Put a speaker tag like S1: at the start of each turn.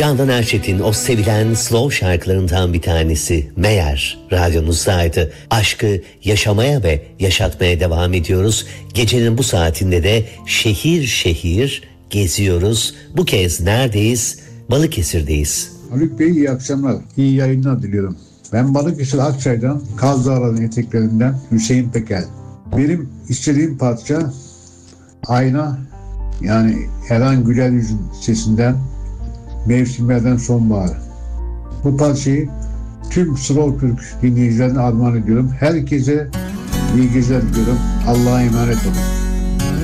S1: Candan Erçetin o sevilen slow şarkılarından bir tanesi Meğer radyonuzdaydı. Aşkı yaşamaya ve yaşatmaya devam ediyoruz. Gecenin bu saatinde de şehir şehir geziyoruz. Bu kez neredeyiz? Balıkesir'deyiz.
S2: Haluk Bey iyi akşamlar, iyi yayınlar diliyorum. Ben Balıkesir Akçay'dan, Kaz Dağları'nın eteklerinden Hüseyin Pekel. Benim istediğim parça Ayna, yani Eren Güler Yüz'ün sesinden Mevsimlerden Sonbahar. Bu parçayı tüm Slow Türk dinleyicilerine armağan ediyorum. Herkese iyi geceler diliyorum. Allah'a emanet olun.